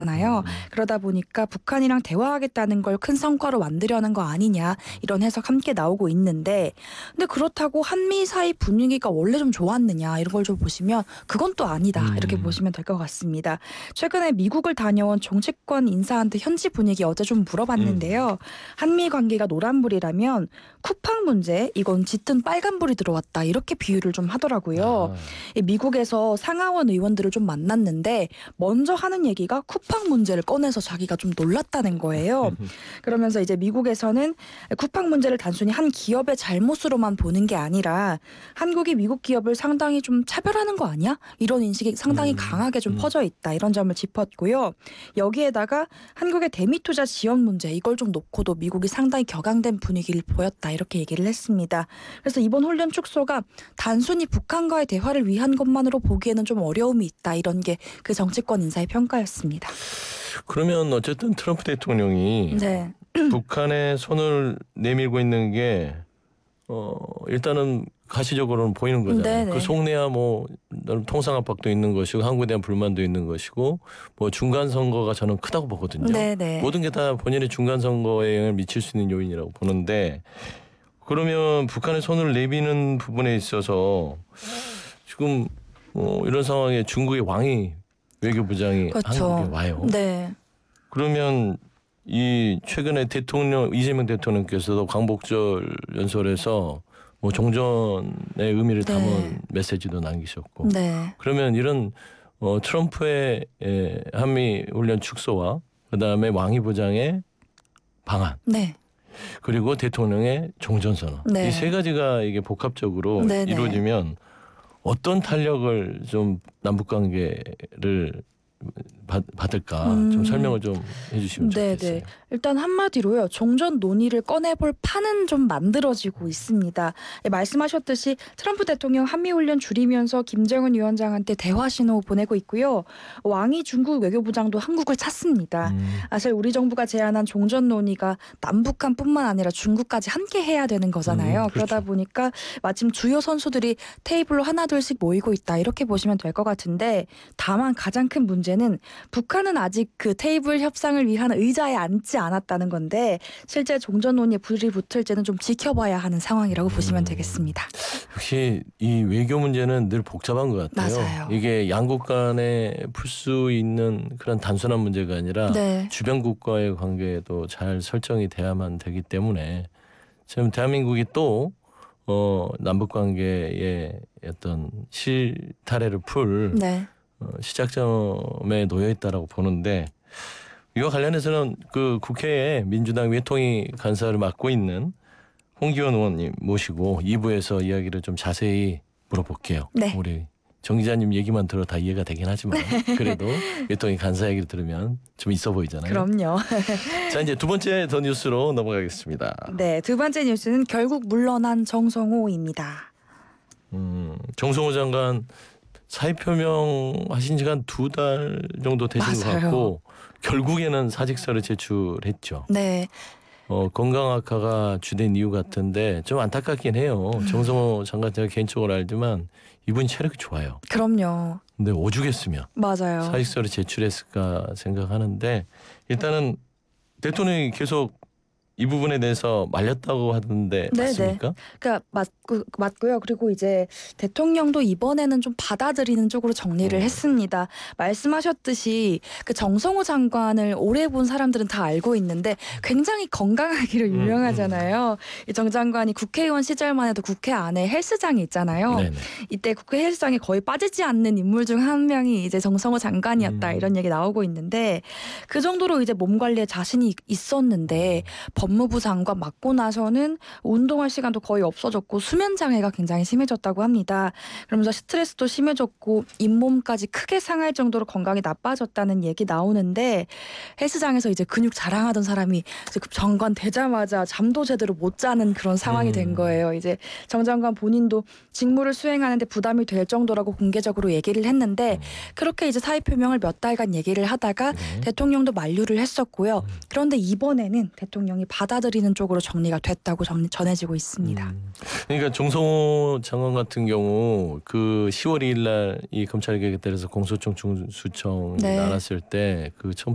잖아요. 그러다 보니까 북한이랑 대화하겠다는 걸 큰 성과로 만들려는 거 아니냐 이런 해석 함께 나오고 있는데 근데 그렇다고 한미 사이 분위기가 원래 좀 좋았느냐 이런 걸 좀 보시면 그건 또 아니다 이렇게 보시면 될 것 같습니다. 최근에 미국을 다녀온 정치권 인사한테 현지 분위기 어제 좀 물어봤는데요. 한미 관계가 노란불이라면 쿠팡 문제 이건 짙은 빨간불이 들어왔다 이렇게 비유를 좀 하더라고요. 미국에서 상하원 의원들을 좀 만났는데 먼저 하는 얘기가 쿠팡 문제를 꺼내서 자기가 좀 놀랐다는 거예요. 그러면서 이제 미국에서는 쿠팡 문제를 단순히 한 기업의 잘못으로만 보는 게 아니라 한국이 미국 기업을 상당히 좀 차별하는 거 아니야? 이런 인식이 상당히 강하게 좀 퍼져 있다. 이런 점을 짚었고요. 여기에다가 한국의 대미 투자 지원 문제 이걸 좀 놓고도 미국이 상당히 격앙된 분위기를 보였다. 이렇게 얘기를 했습니다. 그래서 이번 훈련 축소가 단순히 북한과의 대화를 위한 것만으로 보기에는 좀 어려움이 있다. 이런 게 그 정치권 인사의 평가였습니다. 그러면 어쨌든 트럼프 대통령이 네. 북한에 손을 내밀고 있는 게 일단은 가시적으로는 보이는 거잖아요. 네네. 그 속내야 뭐 통상 압박도 있는 것이고 한국에 대한 불만도 있는 것이고 뭐 중간 선거가 저는 크다고 보거든요. 네네. 모든 게 다 본인의 중간 선거에 영향을 미칠 수 있는 요인이라고 보는데 그러면 북한에 손을 내미는 부분에 있어서 지금 이런 상황에 중국의 왕이 외교부장이 그렇죠. 한국에 와요. 네. 그러면 이 최근에 이재명 대통령께서도 광복절 연설에서 뭐 종전의 의미를 네. 담은 메시지도 남기셨고 네. 그러면 이런 트럼프의 한미 훈련 축소와 그다음에 왕이 부장의 방한 네. 그리고 대통령의 종전선언 네. 이 세 가지가 이게 복합적으로 네네. 이루어지면 어떤 탄력을 좀 남북 관계를 받을까 좀 설명을 좀 해주시면 좋겠어요. 네네. 일단 한마디로요. 종전 논의를 꺼내볼 판은 좀 만들어지고 있습니다. 말씀하셨듯이 트럼프 대통령 한미훈련 줄이면서 김정은 위원장한테 대화 신호 보내고 있고요. 왕이 중국 외교부장도 한국을 찾습니다. 사실 우리 정부가 제안한 종전 논의가 남북한뿐만 아니라 중국까지 함께 해야 되는 거잖아요. 그렇죠. 그러다 보니까 마침 주요 선수들이 테이블로 하나둘씩 모이고 있다 이렇게 보시면 될 것 같은데 다만 가장 큰 문제는 북한은 아직 그 테이블 협상을 위한 의자에 앉지 않았다는 건데 실제 종전 논의에 불이 붙을지는 좀 지켜봐야 하는 상황이라고 보시면 되겠습니다. 역시 이 외교 문제는 늘 복잡한 것 같아요. 맞아요. 이게 양국 간에 풀 수 있는 그런 단순한 문제가 아니라 네. 주변국과의 관계도 잘 설정이 돼야만 되기 때문에 지금 대한민국이 또 남북 관계의 어떤 실타래를 풀 네. 시작점에 놓여 있다라고 보는데 이와 관련해서는 그 국회에 민주당 외통위 간사를 맡고 있는 홍기원 의원님 모시고 2부에서 이야기를 좀 자세히 물어볼게요. 네. 우리 정 기자님 얘기만 들어 다 이해가 되긴 하지만 그래도 외통위 간사 얘기를 들으면 좀 있어 보이잖아요. 그럼요. 자 이제 두 번째 더 뉴스로 넘어가겠습니다. 네, 두 번째 뉴스는 결국 물러난 정성호입니다. 정성호 장관 사의 표명하신 지가 한 2달 정도 되신 맞아요. 것 같고 결국에는 사직서를 제출했죠. 네. 건강 악화가 주된 이유 같은데 좀 안타깝긴 해요. 정성호 장관 제가 개인적으로 알지만 이분이 체력이 좋아요. 그럼요. 근데 오죽했으면 맞아요. 사직서를 제출했을까 생각하는데 일단은 대통령이 계속 이 부분에 대해서 말렸다고 하던데 맞습니까? 그러니까 맞고요. 그리고 이제 대통령도 이번에는 좀 받아들이는 쪽으로 정리를 했습니다. 말씀하셨듯이 그 정성호 장관을 오래 본 사람들은 다 알고 있는데 굉장히 건강하기로 유명하잖아요. 이 정 장관이 국회의원 시절만 해도 국회 안에 헬스장이 있잖아요. 네네. 이때 국회 헬스장에 거의 빠지지 않는 인물 중 한 명이 이제 정성호 장관이었다 이런 얘기 나오고 있는데 그 정도로 이제 몸 관리에 자신이 있었는데 법무부 장관 맡고 나서는 운동할 시간도 거의 없어졌고 수면 장애가 굉장히 심해졌다고 합니다. 그러면서 스트레스도 심해졌고 잇몸까지 크게 상할 정도로 건강이 나빠졌다는 얘기 나오는데 헬스장에서 이제 근육 자랑하던 사람이 이제 그 장관 되자마자 잠도 제대로 못 자는 그런 상황이 된 거예요. 이제 정 장관 본인도 직무를 수행하는데 부담이 될 정도라고 공개적으로 얘기를 했는데 그렇게 이제 사의 표명을 몇 달간 얘기를 하다가 대통령도 만류를 했었고요. 그런데 이번에는 대통령이 받아들이는 쪽으로 정리가 됐다고 전해지고 있습니다. 그러니까 정성호 장관 같은 경우 그 10월 2일 날 이 검찰개혁에 따라서 공소청 중수청이 네. 나눴을 때 그